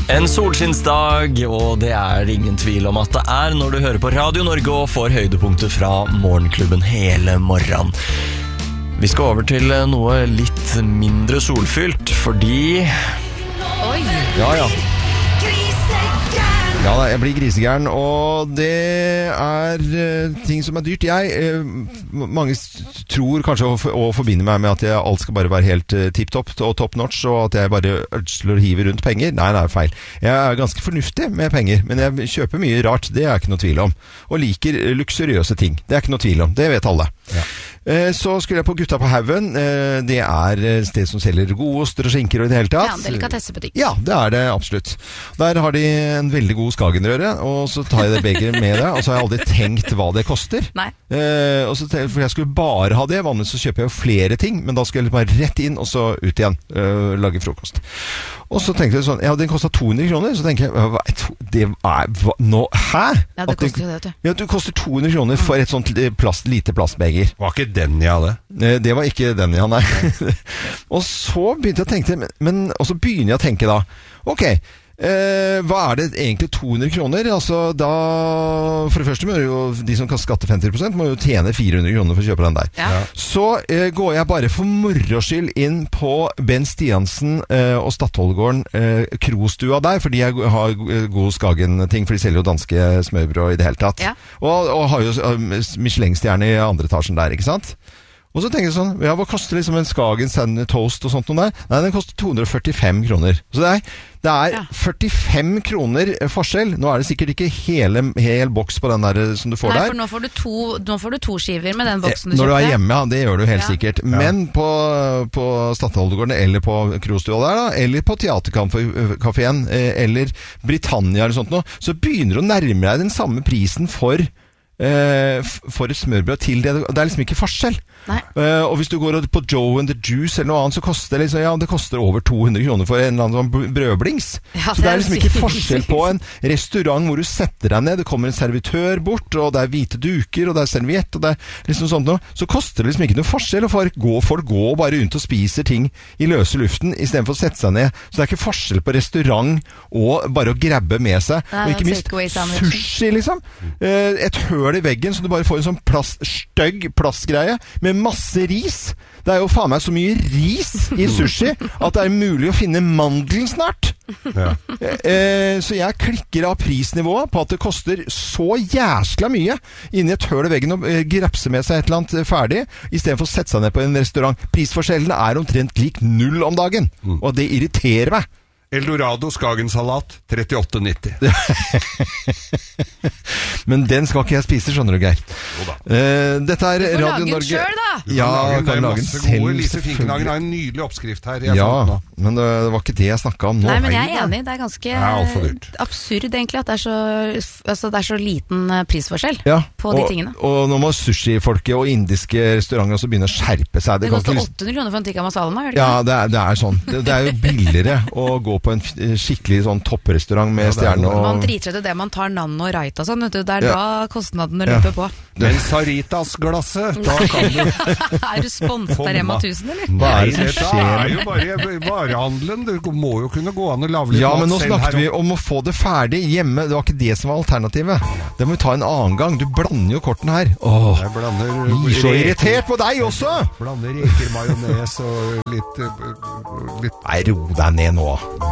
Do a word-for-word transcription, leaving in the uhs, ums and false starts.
En solskinnsdag, og det er ingen tvil om at det er når du hører på Radio Norge og får høydepunkter fra Morgenklubben hele morgenen. Vi skal over til noe litt mindre solfylt, fordi... Oi! Ja, ja. Ja, jeg blir grisegæren, og det er uh, ting som er dyrt. Jeg, uh, mange tror kanskje å, å forbinde meg med at jeg, alt skal bare være helt uh, tipp-topp og top-notch, og at jeg bare ødsler og hiver rundt penger. Nei, nei, feil. Jeg er ganske fornuftig med penger, men jeg kjøper mye rart, det er ikke noe tvil om. Og liker luksuriøse ting, det er ikke noe tvil om, det vet alle. Ja. Uh, så skulle jeg på Gutta på Haugen. Uh, det er et sted som selger gode oster og skinker og i det hele tatt. Ja, en delikatessebutikk. Ja, det er det absolutt. Der har de en veldig god skagenrøre, og så tar jeg det begeret med det, og så har jeg aldri tenkt hva det koster. Nei. Eh, og så, for jeg skulle bare ha det, vanligvis så kjøper jeg jo flere ting, men da skal jeg bare rett inn, og så ut igjen, uh, lage frokost. Og så tenkte jeg sånn, ja, den kostet to hundre kroner, så tenker jeg, hva, det er, hva, nå, hæ? Ja, det koster jo det, vet du. Ja, det koster to hundre kroner for et sånt plast, lite plastbeger. Var ikke den jeg hadde? Eh, det var ikke den jeg hadde, nei. Og så begynte jeg å tenke, men, men, og så begynner jeg å tenke da, ok, Eh, hva er det egentlig to hundre kroner? Altså da, for det første må jo de som kan skatte femti prosent må jo tjene fire hundre kroner for å kjøpe den der. Ja. Så eh, går jeg bare for moro skyld inn på Ben Stiansen eh, og Stadholdgården eh, krostua der, fordi jeg har god Skagen-ting, for de selger jo danske smørbrød i det hele tatt. Ja. Og, og har jo uh, Michelin-stjerne i andre etasjen der, ikke sant? Og så tenker jeg sånn, ja, hva koster liksom en Skagen sand toast og sånt noe der? Nei, den koster to hundre og førtifem kroner. Så det er, det er ja. førtifem kroner forskjell. Nå er det sikkert ikke hele, hel boks på den der som du får der. Nei, for nå får du to, nå får du to skiver med den boksen du kjøpte. Når du er hjemme, ja, det gjør du helt ja. sikkert. Men på, på Stadholdgården, eller på krostua der da, eller på Teaterkaféen, eller Britannia eller sånt noe, så begynner du å nærme deg den samme prisen for... Uh, for et smørbrød til det. Det er liksom ikke forskjell. Uh, og hvis du går på Joe and the Juice eller noe annet, så koster det liksom, ja, det koster over to hundre kroner for en eller annen sånn brødblings. Ja, så det er liksom ikke forskjell på en restaurant hvor du setter deg ned, det kommer en servitør bort, og det er hvite duker, og det er serviett, og det er liksom sånt noe. Så koster det liksom ikke noe forskjell, og folk går, folk går bare rundt og spiser ting i løse luften, i stedet for å sette seg ned. Så det er ikke forskjell på restaurant og bare å grabbe med seg. Nei, og ikke minst sushi, liksom. Uh, et høl i veggen, så du bare får en sånn plast, støgg plastgreie med masse ris. Det er jo faen meg så mye ris i sushi at det er mulig å finne mandelen snart. Ja. Eh, så jeg klikker av prisnivået på at det koster så jæskla mye inni et høl i veggen og eh, grapse med seg et eller annet ferdig, i stedet for å sette seg ned på en restaurant. Prisforskjellene er omtrent lik null om dagen, mm. og det irriterer meg. Eldorado Skagensalat trettiåtte nitti. Men den skal ikke jeg spise, skjønner du, Geir. Uh, dette er Radio Norge. Du får lage den selv, da! Ja, lage, kan lage den selv. Lise Finkenhagen har en nydelig oppskrift her. Ja, men det, det var ikke det jeg snakket om nå. Nei, men jeg er enig. Det er ganske er absurd, egentlig, at det er så, altså, det er så liten prisforskjell ja, på og, de tingene. Og nå må sushi-folket og indiske restauranter også begynne å skjerpe seg. Det, det koster åtte hundre kroner for en tikka masala nå, gjør det ikke? Ja, det er, det er sånn. Det, det er jo billigere å gå på en skikkelig sånn topprestaurant med ja, stjerne og... Man driter etter det man tar nanno og raita sånn, vet du. Det er ja. da kostnadene løper ja. på. Men Saritas-glasset, da kan du... Er du sponset av Rema tusen, eller? Hva er det som skjer? Det er jo bare varehandelen. Det må jo kunne gå an å lave litt ja, men nå selv snakket her. Vi om å få det ferdig hjemme. Det var ikke det som var alternativet. Det må vi ta en annen gang. Du blander jo korten her. Åh, jeg blander... Jeg er så irritert på deg også! Blander reker, majones og litt... litt... Nei, ro deg ned nå.